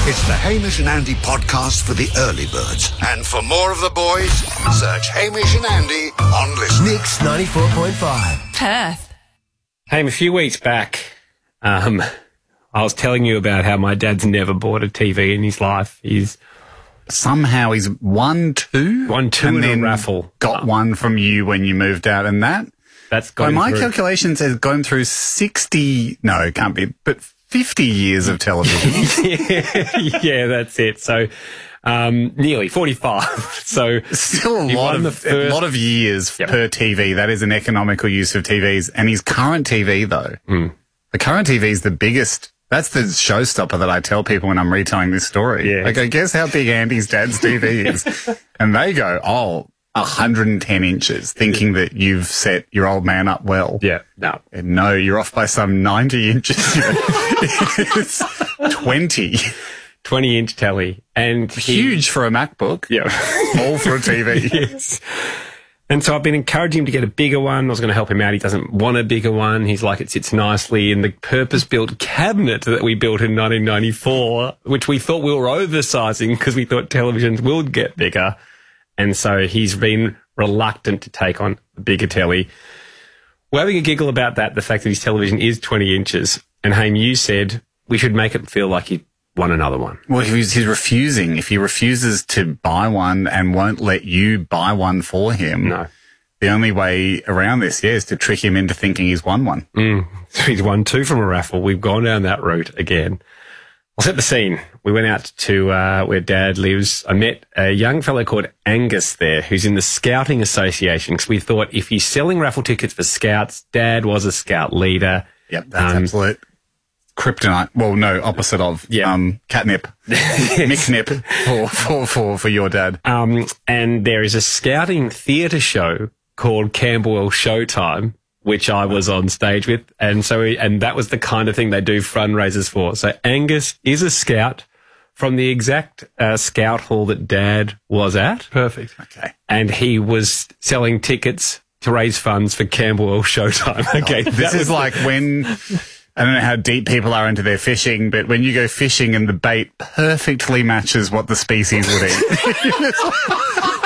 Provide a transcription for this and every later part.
It's the Hamish and Andy podcast for the early birds. And for more of the boys, search Hamish and Andy on Listen. Mix 94.5. Perth. Hamish, a few weeks back, I was telling you about how my dad's never bought a TV in his life. Somehow he's won two in a raffle. Got one from you when you moved out, and that's gone my through. calculations has gone through 60, no, it can't be, but 50 years of television. Yeah, that's it. So, nearly 45. So Still he a lot won of lot of years per TV. That is an economical use of TVs. And his current TV, though, the current TV is the biggest. That's the showstopper that I tell people when I'm retelling this story. Yeah. Okay, guess how big Andy's dad's TV is? And they go, 110 inches, thinking that you've set your old man up well. Yeah, no. And no, you're off by some 90 inches. It's 20. 20-inch telly. And Huge for a MacBook. Yeah. Small for a TV. Yes. And so I've been encouraging him to get a bigger one. I was going to help him out. He doesn't want a bigger one. He's like, it sits nicely in the purpose-built cabinet that we built in 1994, which we thought we were oversizing because we thought televisions will get bigger. And so he's been reluctant to take on a bigger telly. We're having a giggle about that, the fact that his television is 20 inches. And Haim, you said we should make it feel like he won another one. Well, he's refusing. If he refuses to buy one and won't let you buy one for him, No. the only way around this, is to trick him into thinking he's won one. So he's won two from a raffle. We've gone down that route again. I'll set the scene. We went out to where Dad lives. I met a young fellow called Angus there who's in the Scouting Association because we thought if he's selling raffle tickets for Scouts, Dad was a Scout leader. Yep, that's absolute kryptonite. Well, no, opposite of catnip, McNip for your dad. And there is a Scouting theatre show called Camberwell Showtime, which I was on stage with. And that was the kind of thing they do fundraisers for. So Angus is a Scout from the exact Scout hall that Dad was at. Perfect. Okay. And he was selling tickets to raise funds for Camberwell Showtime. Okay. This is like when, I don't know how deep people are into their fishing, but when you go fishing and the bait perfectly matches what the species would eat.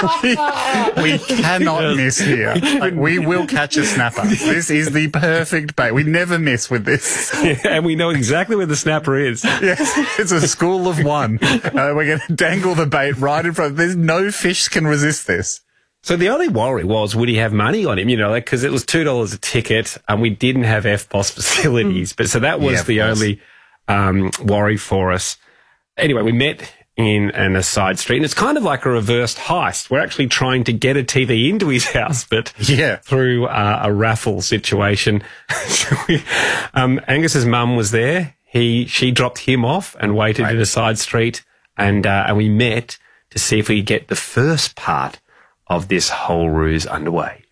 We cannot miss here. Like, we will catch a snapper. This is the perfect bait. We never miss with this. And we know exactly where the snapper is. Yes, it's a school of one. We're going to dangle the bait right in front. There's no fish can resist this. So the only worry was, would he have money on him? You know, like, because it was $2 a ticket and we didn't have FPOS facilities. But so that was the only worry for us. Anyway, we met in a side street, and it's kind of like a reversed heist. We're actually trying to get a TV into his house, but through a raffle situation. So Angus's mum was there. She dropped him off and waited in a side street, and we met to see if we could get the first part of this whole ruse underway.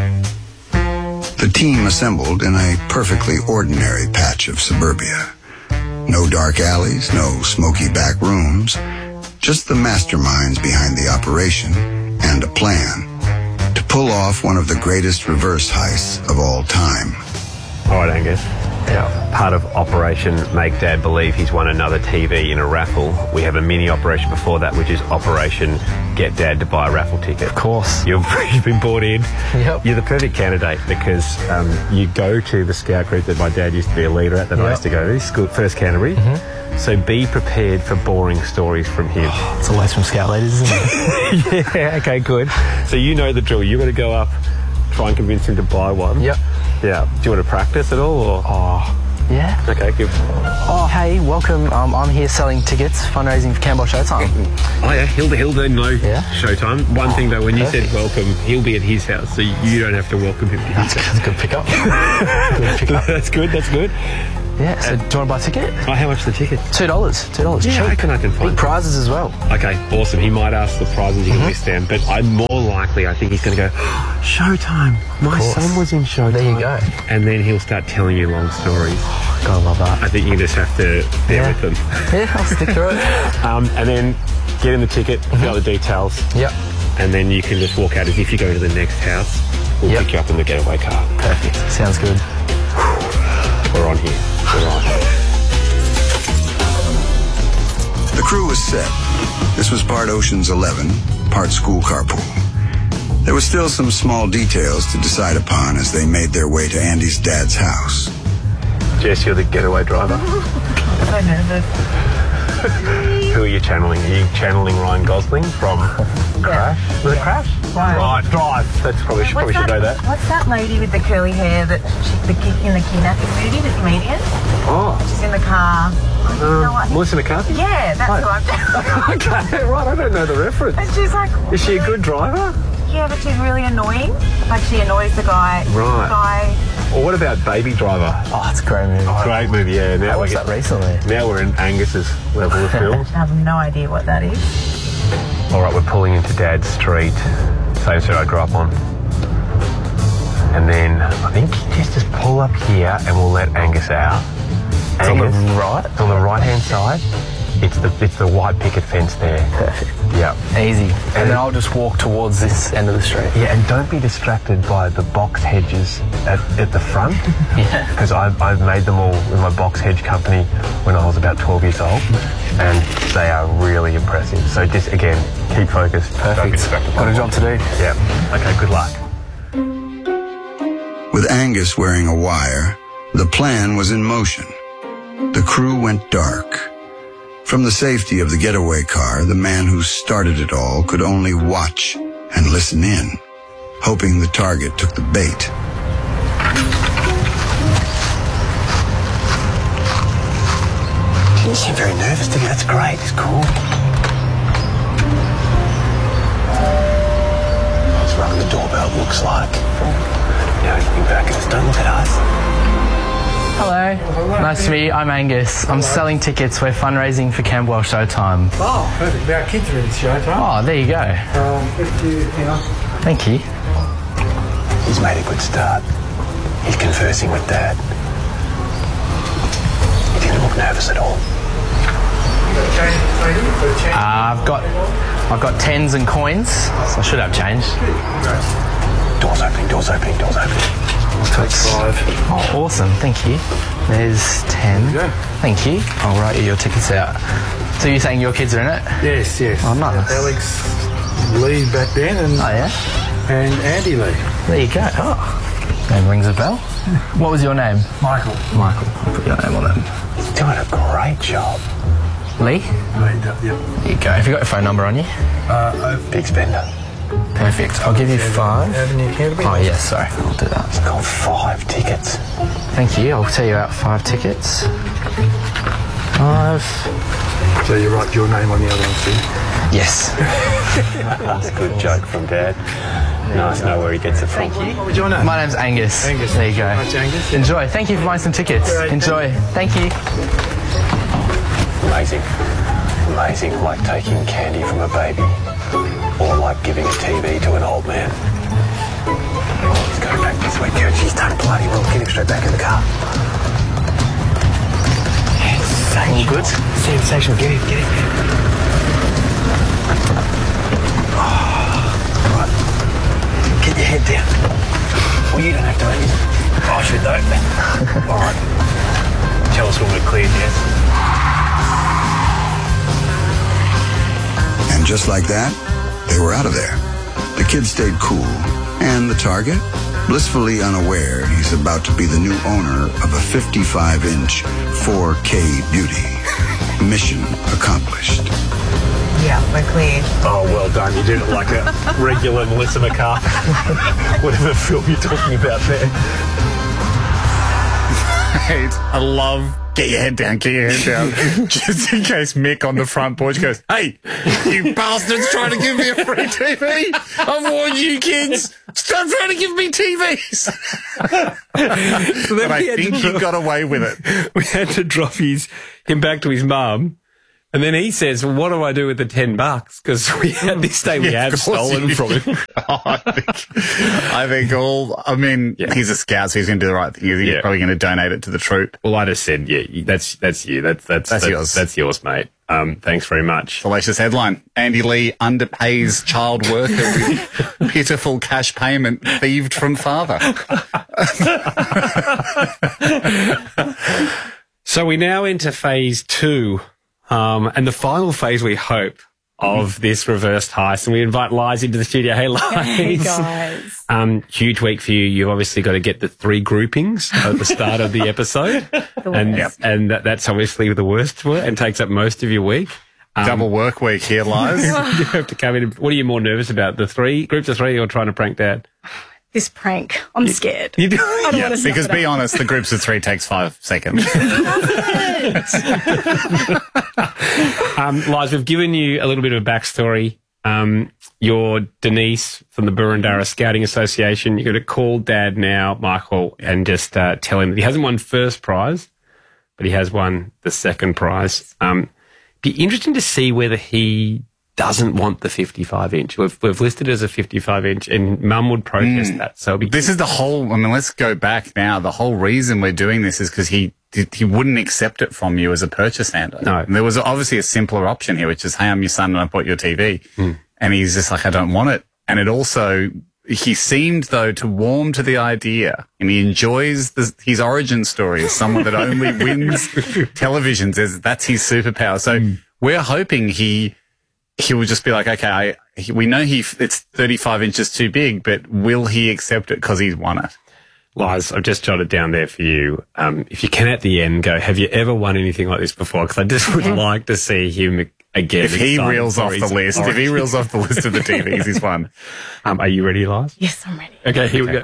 The team assembled in a perfectly ordinary patch of suburbia. No dark alleys, no smoky back rooms, just the masterminds behind the operation and a plan to pull off one of the greatest reverse heists of all time. All right, Angus. Yeah. Part of Operation Make Dad Believe He's Won Another TV in a raffle. We have a mini operation before that, which is Operation Get Dad to Buy a Raffle Ticket. Of course. You've been bought in. Yep. You're the perfect candidate because you go to the scout group that my dad used to be a leader at that I used to go to, School First Canterbury. So be prepared for boring stories from him. It's always from scout leaders, isn't it? Yeah, okay, good. So you know the drill. You're going to go up, try and convince him to buy one. Yep. Yeah. Do you want to practice at all? Or? Yeah. Okay, good. Oh, hey, welcome. I'm here selling tickets, fundraising for Camberwell Showtime. Oh, yeah, Hilda, no Showtime. One thing, though, when you said welcome, he'll be at his house, so you don't have to welcome him to his house. That's a good pickup. Good pickup. That's good. Yeah, so do you want to buy a ticket? Oh, how much the ticket? $2. Yeah, I can find big prizes as well. Okay, awesome. He might ask the prizes you can list down, but I'm more likely, I think he's going to go, Showtime. My son was in Showtime. There you go. And then he'll start telling you long stories. God, I love that. I think you just have to bear with them. Yeah, I'll stick through it. And then get in the ticket, fill out the details. Yep. And then you can just walk out as if you're going to the next house. We'll pick you up in the getaway car. Perfect. Sounds good. We're on here. We're on. The crew was set. This was part Ocean's 11, part school carpool. There were still some small details to decide upon as they made their way to Andy's dad's house. Jess, you're the getaway driver. So nervous. Who are you channeling? Are you channeling Ryan Gosling from Crash? Was it Crash? Right, Drive. That's probably should know that. What's that lady with the curly hair that in the kidnapping movie, the comedian? Oh, She's in the car. Melissa McCarthy? Yeah, that's who I'm doing. Okay, right, I don't know the reference. And she's like, Is she a good driver? yeah, but she's really annoying. Like she annoys the guy. Right. Or what about Baby Driver? Oh, it's a great movie. Great movie, yeah. I watched that recently. Now we're in Angus's level of films. I have no idea what that is. All right, we're pulling into Dad's street, same street I grew up on. And then I think just pull up here and we'll let Angus out. It's on the right? It's on the right-hand side. It's the white picket fence there. Perfect. Yeah. Easy. And then I'll just walk towards this end of the street. Yeah, and don't be distracted by the box hedges at the front. Yeah. Because I've made them all with my box hedge company when I was about 12 years old, and they are really impressive. So just, again, keep focused. Don't be distracted. Got a job to do. Yeah. Okay, good luck. With Angus wearing a wire, the plan was in motion. The crew went dark. From the safety of the getaway car, the man who started it all could only watch and listen in, hoping the target took the bait. You seem very nervous, didn't you? That's great. It's cool. That's what the doorbell looks like. Now looking back at us, don't look at us. Hello. Nice to meet you. I'm Angus. I'm selling tickets. We're fundraising for Camberwell Showtime. Oh, perfect. Our kids are in the Showtime. Oh, there you go. Thank you. He's made a good start. He's conversing with Dad. He didn't look nervous at all. I've got tens and coins, so I should have change. Doors opening, doors opening, doors opening. Takes 5. Oh, awesome. Thank you. There's 10. go. Thank you. I'll write you your tickets out. So you're saying your kids are in it? Yes, yes. Oh, nice. Alex Lee back then and yeah? and Andy Lee. There you go. Oh, name rings a bell. What was your name? Michael. Michael. I'll put your name on them. He's doing a great job. Lee? Yep. There you go. Have you got your phone number on you? Big spender. Perfect. I'll give you 5. Avenue Canterbury. Oh, yes, sorry. I'll do that. He's got 5 tickets. Thank you. I'll tell you out 5 tickets. 5. So you write your name on the other one too? Yes. That's a good joke from Dad. Nice to know where he gets it from. Thank you. What was your name? My name's Angus. Angus. There you go. Much Angus. Enjoy. Thank you for buying some tickets. Great. Enjoy. Thank you. Amazing. Amazing, like taking candy from a baby. Or like giving a TV to an old man. He's going back this way, Coach. He's done bloody well. Get him straight back in the car. All good? Sensational. Get him, get him. Right. Get your head down. Well, you don't have to, mate. I should, though. All right. Tell us when we're clear, Jess. And just like that, they were out of there. The kid stayed cool, and the target, blissfully unaware he's about to be the new owner of a 55-inch 4K beauty. Mission accomplished. Yeah, we're clear. Oh, well done. You did it like a regular Melissa McCarthy. Whatever film you're talking about there. I love get your head down, just in case Mick on the front porch goes, "Hey, you bastards trying to give me a free TV? I've warned you kids, stop trying to give me TVs." But I think he got away with it. We had to drop him back to his mum. And then he says, well, what do I do with the $10? Because we had this day we have stolen from him. He's a scout, so he's going to do the right thing. He's probably going to donate it to the troop. Well, I just said, that's you. That's yours. That's yours, mate. Thanks very much. Salacious headline. Andy Lee underpays child worker with pitiful cash payment thieved from father. So we now enter phase 2 And the final phase, we hope, of this reversed heist. And we invite Liz into the studio. Hey, Liz. Hey, guys. Huge week for you. You've obviously got to get the 3 groupings at the start of the episode. And that's obviously the worst for it and takes up most of your week. Double work week here, Liz. You have to come in. What are you more nervous about? The 3 groups of 3 or trying to prank Dad? This prank. I'm scared. You do? I don't want to Because be honest, the groups of 3 takes 5 seconds. Liz, we've given you a little bit of a backstory. You're Denise from the Burundara Scouting Association. You're going to call Dad now, Michael, and just tell him that he hasn't won first prize, but he has won the second prize. Be interesting to see whether he doesn't want the 55-inch. We've listed it as a 55-inch, and Mum would protest that. So this is the whole. I mean, let's go back now. The whole reason we're doing this is because he wouldn't accept it from you as a purchase, Ando. No, and there was obviously a simpler option here, which is, hey, I'm your son and I bought your TV, and he's just like, I don't want it. And it also, he seemed though to warm to the idea, and he enjoys his origin story as someone that only wins televisions. That's his superpower. So we're hoping he will just be like, okay, we know it's 35 inches too big, but will he accept it because he's won it? Liz, I've just jotted down there for you. If you can at the end go, have you ever won anything like this before? Because I just would like to see him again. If he reels off the list of the TVs, he's won. Are you ready, Liz? Yes, I'm ready. Okay, here we go.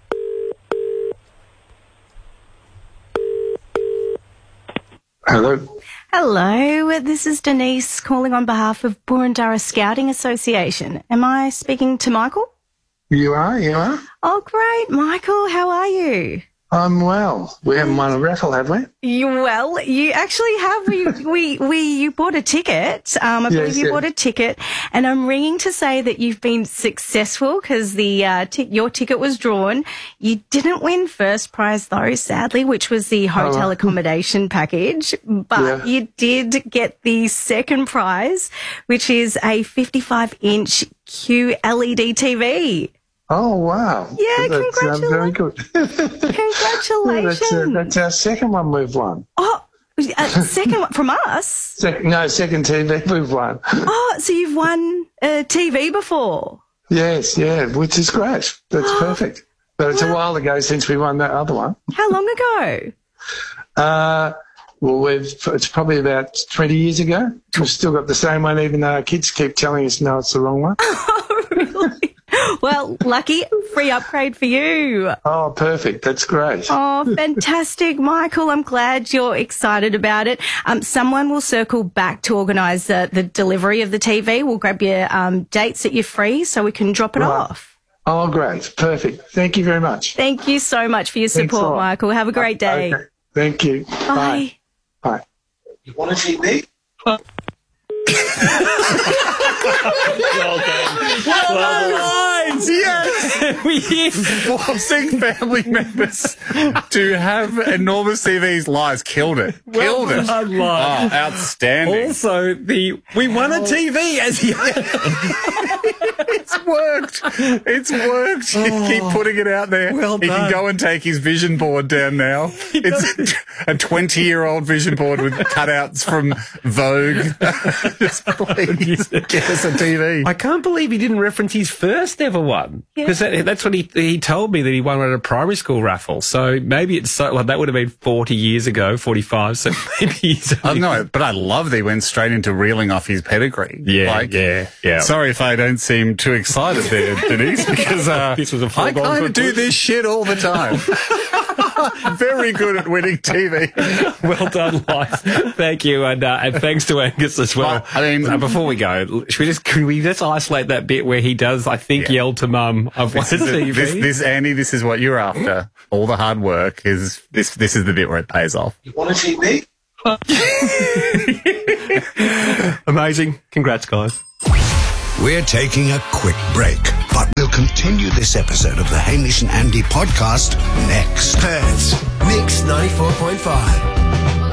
Hello. Hello, this is Denise calling on behalf of Burundara Scouting Association. Am I speaking to Michael? You are? Oh, great. Michael, how are you? I'm well. We haven't won a raffle, have we? Well, you actually have. You bought a ticket. I believe you bought a ticket, and I'm ringing to say that you've been successful because your ticket was drawn. You didn't win first prize though, sadly, which was the hotel accommodation package, but you did get the second prize, which is a 55-inch QLED TV. Oh, wow. Yeah, that's very good. Congratulations. That's our second one we've won. Oh, second one from us? Second TV we've won. Oh, so you've won a TV before? Yes, which is great. That's perfect. But it's a while ago since we won that other one. How long ago? Well, it's probably about 20 years ago. We've still got the same one, even though our kids keep telling us, no, it's the wrong one. Oh, really? Well, lucky, free upgrade for you. Oh, perfect. That's great. Oh, fantastic, Michael. I'm glad you're excited about it. Someone will circle back to organise the delivery of the TV. We'll grab your dates that you're free so we can drop it off. Oh, great. Perfect. Thank you very much. Thank you so much for your support, Michael. Have a great day. Okay. Thank you. Bye. Bye. You want a TV? Well done. Yes! We're forcing family members to have enormous TVs. Lies killed it. Killed it. Done, oh, outstanding. Also, we won a TV as he. It's worked. It's worked. Keep putting it out there. Well he done. can go and take his vision board down now. It's a 20-year-old vision board with cutouts from Vogue. Just please get us a TV. I can't believe he didn't reference his first ever one. Because that's what he told me, that he won at a primary school raffle. So maybe it's that would have been 40 years ago, 45. So maybe he's. No, but I love that he went straight into reeling off his pedigree. Yeah. Sorry if I don't seem too excited there, Denise, because this was a I kind of do this shit all the time. Very good at winning TV. Well done, Liz. Thank you, and thanks to Angus as well. Before we go, can we just isolate that bit where he does, I think, yell to Mum, "I've won a TV." This, Andy, this is what you're after. All the hard work is this. This is the bit where it pays off. You want a TV? Amazing. Congrats, guys. We're taking a quick break, but we'll continue this episode of the Hamish and Andy podcast next. Perth's Mix 94.5.